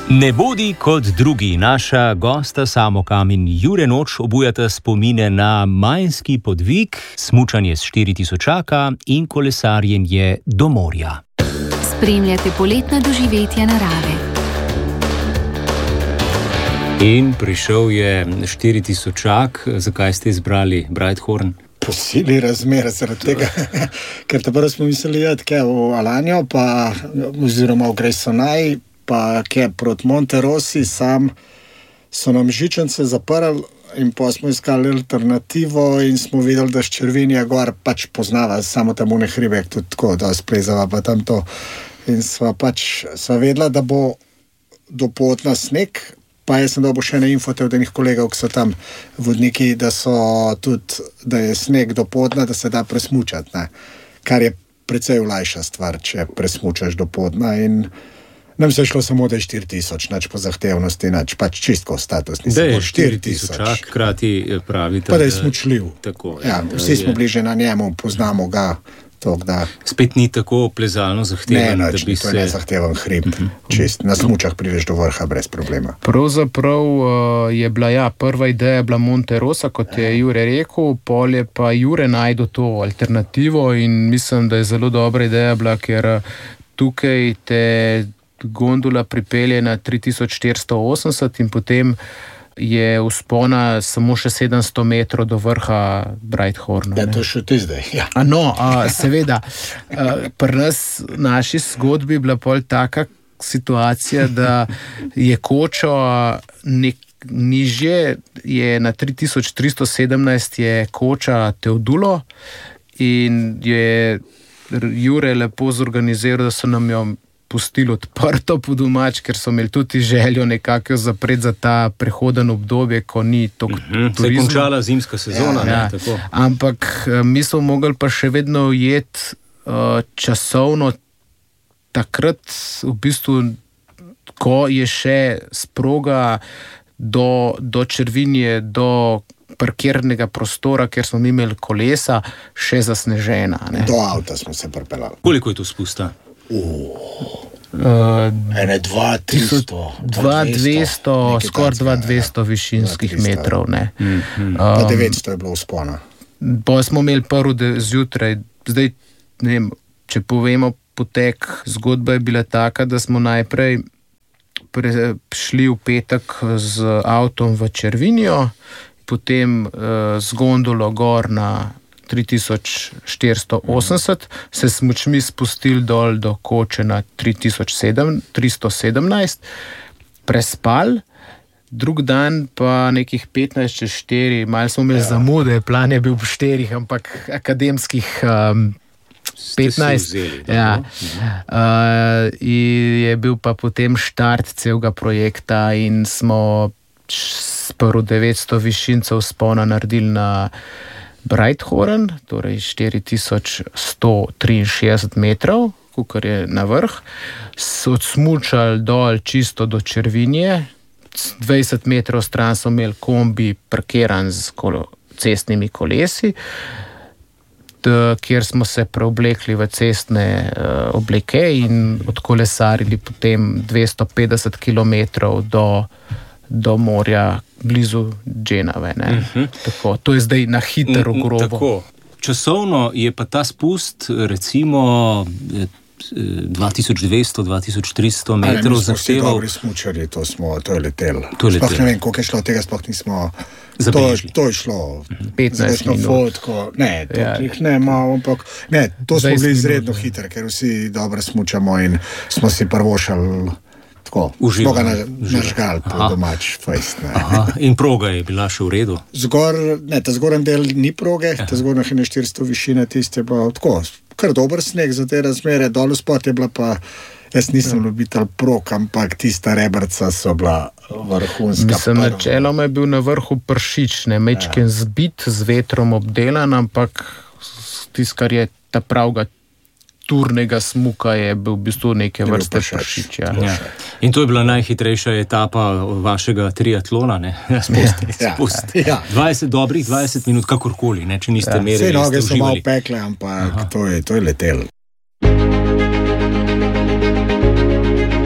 Ne bodi kot drugi. Naša gosta Samokam in Jure Noč obujata spomine na majski podvig, smučanje s 4000 in kolesarjenje do morja. Spremljate poletna doživetja narave. In prišel je 4000. Zakaj ste izbrali Breithorn? Po sili razmer, zaradi tega, ker prvo smo mislili jeti v Alanjo, pa oziroma v Grejsonaj, pa kje proti Monterosi, sam so nam žičance zaprli in pa smo iskali alternativo in smo videli, da Ščervinja gor pač poznava samo tam v Nehribek, tudi tako, da splezava pa tam to. In sva vedela, da bo dopoldne sneg, pa jaz sem dobil še ene infote od enih kolegov, ki so tam vodniki, da je sneg dopoldne, da se da presmučati, ne? Kar je precej olajša stvar, če presmučaš dopoldne. In nam se je šlo samo, da je 4000, nač po zahtevnosti, nač pač čistko statusni. Da je 4000, krati pravite. Pa da je smučljiv. Tako, ja, vsi smo bliže na njemu, poznamo ga. Spet ni tako plezalno zahteven, da bi se... Ne, zahteven hrib. Čist, na smučah prideš do vrha brez problema. Pravzaprav je bila, prva ideja bila Monterosa, kot je Jure rekel, pol je pa Jure najdu to alternativo in mislim, da je zelo dobra ideja bila, ker tukaj te gondola pripelje na 3480 in potem je vzpona samo še 700 metrov do vrha Breithorna. Ja, to še ti zdaj. Ja. Seveda. Pri nas, naši zgodbi je bila pol taka situacija, da je kočo nižje, je na 3317 je koča Teodulo in je Jure lepo zorganiziral, da so nam jo pustili odprto po domač, ker so imeli tudi željo nekako zapreti za ta prehoden obdobje, ko ni toliko turizma. Se je končala zimska sezona. Tako. Ampak mi smo mogli pa še vedno ujeti časovno takrat, v bistvu, ko je še sproga do Červinje, do parkirnega prostora, ker smo imeli kolesa, še zasnežena. Ne? Do avta smo se pripeljali. Koliko je to spusta? 2300, skoraj 2200 višinskih metrov. Ne. Pa 900 je bilo vzpona. Pa smo imeli prvo zjutraj. Zdaj, ne vem, če povemo potek, zgodba je bila taka, da smo najprej šli v petek z avtom v Červinjo, potem z gondolo gor na 3480, se smučmi spustili dol do koče na 317, prespal, drug dan pa nekih 15:04, malo smo imeli zamude, plan je bil v 4, ampak akademskih 15. In je bil pa potem štart celega projekta in smo prvo 900 višincev vzpona naredili na Breithorn, torej 4163 metrov, kakor je na vrh, so odsmučali dol čisto do Červinje, 20 metrov stran so imeli kombi parkiran z cestnimi kolesi, kjer smo se preoblekli v cestne obleke in odkolesarili potem 250 kilometrov do morja, blizu Dženave. Tako, to je zdaj na hitro grobo. Časovno je pa ta spust recimo 2200-2300 metrov zahteval. Dobri smučarji, to je letel. Sploh ne vem, koliko je šlo, tega sploh nismo zabeležili. To je šlo 15 minut. Fotko. Ne, to smo bili izredno hitri, ker vsi dobro smučamo in smo si prvošali tako, smo ga nažgali po domač fejst. In proga je bila še v redu? Ta zgoren del ni proge, ta zgornja je 400 višine, tiste je pa tako, kar dober sneg za te razmere, dol spod je bila pa, jaz nisem ljubitelj prog, ampak tista rebrca so bila vrhunska. Mislim, načeloma je bil na vrhu pršič, mečken zbit, z vetrom obdelan, ampak tist, kar je ta pravga turnega smuka, je bil v bistvu neke vrste pršič. In to je bila najhitrejša etapa vašega triatlona, ne? Spust. 20 minut, kakorkoli, ne? Če niste merili, vse noge so malo pekle, ampak to je letel.